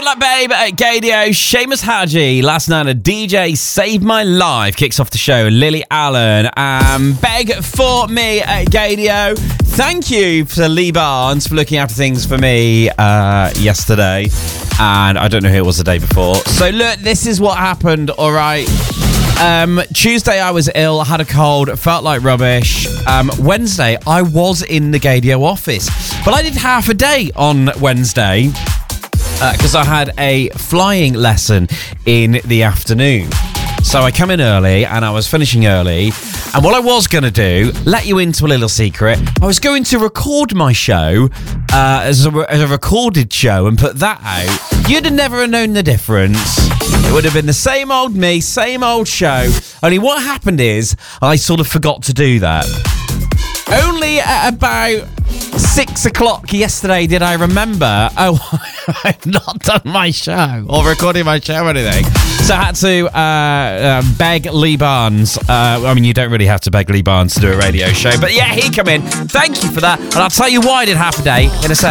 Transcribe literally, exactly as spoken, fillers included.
Good Luck Babe at Gadio. Seamus Haji. Last night a D J saved my life. Kicks off the show. Lily Allen. Um, Beg for me at Gadio. Thank you to Lee Barnes for looking after things for me uh, yesterday. And I don't know who it was the day before. So look, this is what happened, all right? Um, Tuesday I was ill, I had a cold, felt like rubbish. Um, Wednesday I was in the Gadio office, but I did half a day on Wednesday because uh, I had a flying lesson in the afternoon. So I come in early and I was finishing early. And what I was going to do, let you into a little secret, I was going to record my show uh, as, a, as a recorded show and put that out. You'd have never known the difference. It would have been the same old me, same old show. Only what happened is I sort of forgot to do that. Only at about six o'clock yesterday did I remember, oh, I've not done my show or recorded my show or anything. So I had to uh, uh, beg Lee Barnes. Uh, I mean, you don't really have to beg Lee Barnes to do a radio show. But yeah, he come in. Thank you for that. And I'll tell you why I did half a day in a sec.